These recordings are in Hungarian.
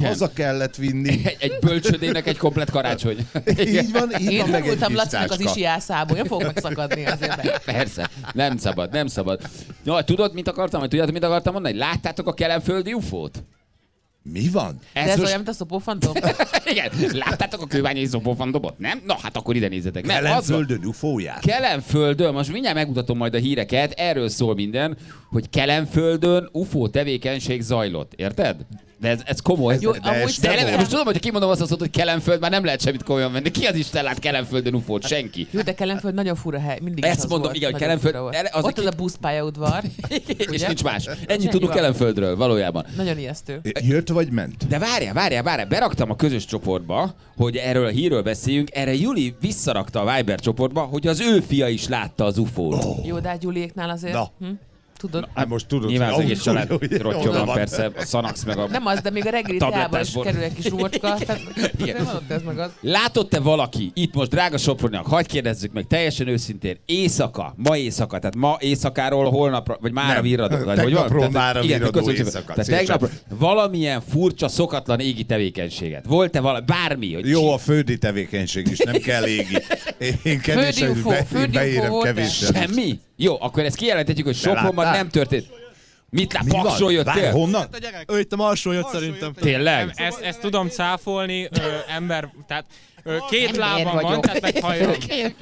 haza kellett vinni. Egy bölcsödének egy komplett karácsony. Így van, Én meg egy voltam kis Lacinak az táska. isiászából, én fogok megszakadni azért. Persze, nem szabad. Jó, tudod, mit akartam? Tudjátok, mit akartam mondani? Láttátok a kelenföldi UFO-t? Mi van? De ez olyan, mint a szopófantom? Igen, láttátok a kőbányai szopófantomot, nem? Na, hát akkor ide nézzetek. Nem, az van. Kelenföldön UFO-ját. Kelenföldön, most mindjárt megmutatom majd a híreket, erről szól minden, hogy Kelenföldön UFO tevékenység zajlott, érted? De ez komoly. Jó, De eleve, most tudom, hogy kimondom azt, hogy Kelenföld, már nem lehet semmit komolyan venni. Ki az Isten lát Kelenföldön UFO-t? Senki. Jó, de Kelenföld nagyon fura hely. Mindig Ezt is az mondom, volt. igen, hogy Nagyon Kelenföld- fura volt. erre az Ott a az a buszpályaudvar. És nincs más. Ennyit Ennyi tudunk van. Kelenföldről, valójában. Nagyon ijesztő. Jött vagy ment? De várjál, beraktam a közös csoportba, hogy erről a hírről beszéljünk, erre Juli visszarakta a Viber csoportba, hogy az ő fia is látta az UFO-t. Jó, de hát Gyuliéknál azért. Na. Tudod? Hát most tudod, Nyilván az hogy egész család rottya oda van, persze, a Szanax meg a... Nem az, de még a reggeli teában is tablettásból. kerül egy kis rócska. Tehát Igen. azért van ott ez meg az. Látott-e valaki, itt most drága Soproniak, hagyd kérdezzük meg teljesen őszintén, ma éjszaka, tehát ma éjszakáról holnapra, vagy mára Nem, virradó, vagy tegnapról van? mára Igen, virradó köszönöm szépen. éjszaka, Tehát szépen. tegnap valamilyen furcsa, szokatlan égi tevékenységet. Volt-e valami, bármi? Hogy Jó, a földi tevékenység is, nem kell égi. Én kevésen UFO, földi beérem UFO kevésen. semmi? Jó, akkor ezt kijelenthetjük, hogy Sopronban láttál? nem történt. Mit lát? Mi van? Paksról Várj, jöttél? honnan? Ő itt a Marsról jött szerintem. Tényleg? Ezt tudom cáfolni, ember, tehát két Ember lábam van, vagyok. tehát meg hajam.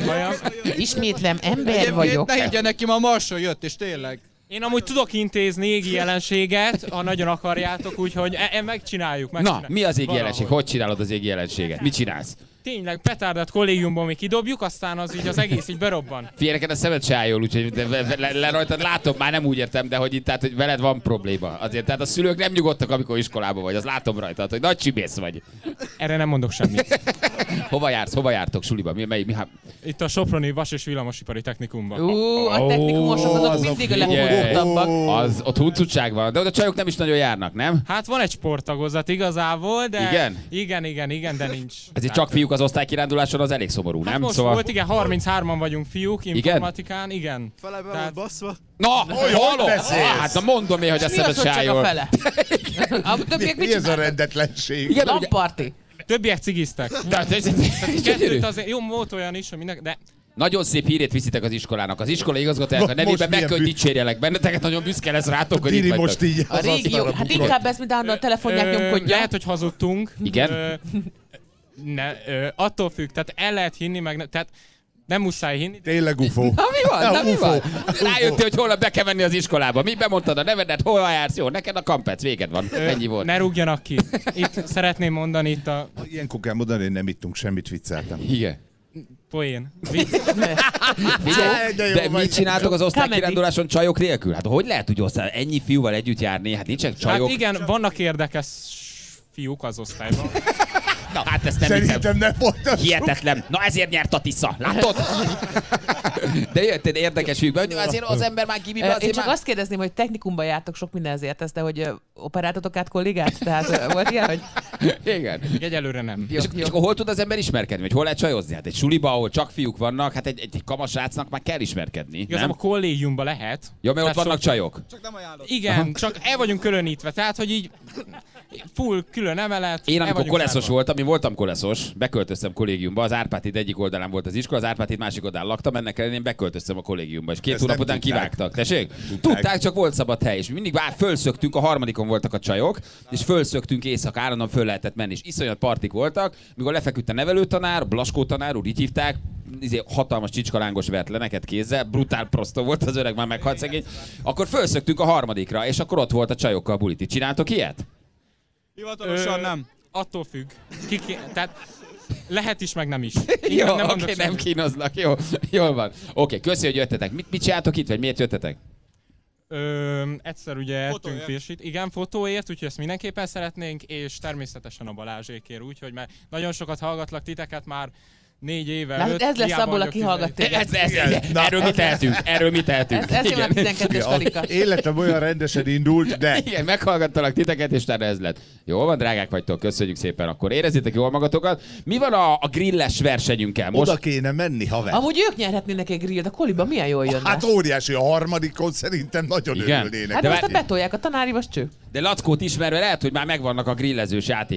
Ismétlem, ember vagyok. Ne higgyen neki, ma a Marsról jött, és tényleg. Én amúgy tudok intézni égi jelenséget, ha nagyon akarjátok, úgyhogy megcsináljuk. Na, mi az égi Valahogy. jelenség? Hogy csinálod az égi jelenséget? Mit csinálsz? Tényleg, petárdat kollégiumban mi kidobjuk, aztán az így az egész így berobban. Figyelj, neked a szemed se áll jól, úgyhogy le rajtad látom, már nem úgy értem, de hogy itt, tehát, hogy veled van probléma. Azért, tehát a szülők nem nyugodtak, amikor iskolában vagy, az látom rajtad, hogy nagy csibész vagy. Erre nem mondok semmit. Hova jártok suliba? Itt a Soproni Vas- és Villamosipari Technikumban. A technikumosok azok az a mindig a figyelj. legfogottabbak. Az ott huncutság van, de oda csajok nem is nagyon járnak, nem? Hát van egy sporttagozat igazából, de... Igen? Igen, de nincs. Ezért csak fiúk az osztálykiránduláson, az elég szomorú, Hát nem? most volt, igen, 33-an vagyunk fiúk informatikán, igen. Fele be Tehát- volt baszva. Na, hallom! beszélsz? Hát na mondom én, hogy a Mi az, szemed hogy se áll csak a jól. fele? A többiek mit Mi ez a csinálnak? rendetlenség? Igen, ugye, Lamparti. Többiek cigiztek. Kettőt azért, jó, volt olyan is, hogy minden, de nagyon szép hírét viszitek az iskolának. Az iskola igazgatójának a Most nevében meg milyen kell, hogy bű- dicsérjelek benneteket, nagyon büszke lesz rátok, hogy itt Diri vagytok. most így A az régió. asztalra Hát bukrott. inkább ez, mint a telefonját nyomkodja. lehet, hogy hazudtunk. Igen? Attól függ, tehát el lehet hinni, meg tehát nem muszáj hinni. Tényleg UFO. Na mi van? Na mi UFO. van? Rájöttél, hogy holnap be kell menni az iskolába. Mi bemondtad a nevedet, hol jársz? Jó, neked a kampec, véged van. Ennyi volt. Ne rúgjanak ki. Itt szeretném mondani itt a Ilyenkor kell mondani, hogy nem ittunk semmit, vicceltem. Igen. poén. Figyelj, De jó de vagy. mit csináltok az osztálykiránduláson csajok nélkül? Hát hogy lehet úgy osztály, ennyi fiúval együtt járni? Hát nincsenek csajok. Hát igen, vannak érdekes fiúk az osztályban. Na, hát ezt nem hiszem. Szerintem nem voltam. Hihetetlen. Na ezért nyert a Tisza. Látod? De jöttél érdekes fiúk. Azért az ember már kibibe, Én azért csak már... azt kérdezném, hogy technikumban jártok, sok mindenhez ezt, de hogy operáltatok át kollégát? Tehát volt ilyen, hogy Igen. Egyelőre nem. jó, És akkor hol tud az ember ismerkedni? Vagy hol lehet csajozni? Hát egy suliba, ahol csak fiúk vannak, hát egy kamasrácnak már kell ismerkedni. Igazából Nem? a kollégiumban lehet. Ja, mert ott Tehát vannak csajok. Csak nem ajánlom. Igen, csak el vagyunk különítve, tehát hogy így full külön emelet. Én el amikor vagyunk koleszos zárva. voltam, én voltam koleszos, beköltöztem kollégiumba, az Árpád egyik oldalán volt az iskola, az Árpád másik oldalán laktam, ennek ellenére én beköltöztem a kollégiumba, és 2 Ezt hónap nem után tudták. kivágtak. Tessék? Tudták, csak volt szabad hely, és mindig fölszöktünk, a harmadikon voltak a csajok, és fölszöktünk éjszaka, állandóan föl lehetett menni, és iszonyat partik voltak, mikor lefeküdt a nevelőtanár, Blaskó tanár úr, így hívták, hatalmas csicskalángos vert le neked kézzel, brutál prostó volt, az öreg már meghalt szegény, akkor fölszöktünk a harmadikra, és akkor ott volt a csajokkal a bulit. Csináltok ilyet? Hivatalosan nem. Attól függ. Tehát lehet is, meg nem is. Jó, Inkább oké, mondok nem semmit. kínoznak, jó, jól van. Oké, köszi, hogy jöttetek. Mit csináltok itt, vagy miért jöttetek? Egyszer ugye ettünk Fotóért. firsit. Igen, fotóért, úgyhogy ezt mindenképpen szeretnénk, és természetesen a Balázsékért, úgyhogy mert nagyon sokat hallgatlak titeket már 4 éve, Na, 5, ez lesz hiába abból, vagyok aki hallgat téged. Erről mi tehetünk, erről mi tehetünk. Ez jön a 12-es karika. Életem olyan rendesen indult, de Igen, meghallgattalak titeket, és utána ez lett. Jól van, drágák vagytok, köszönjük szépen, akkor érezzétek jól magatokat. Mi van a grilles versenyünkkel most? oda kéne menni, haver. Amúgy ők nyerhetnének egy grillt, a koliban milyen jól jönne. Hát óriási, a harmadikon szerintem nagyon Igen. örülnének. Hát de most a várj- betolják, a tanári was cső. De Lackót ismerve lehet, hogy már megvannak a grillezős játék.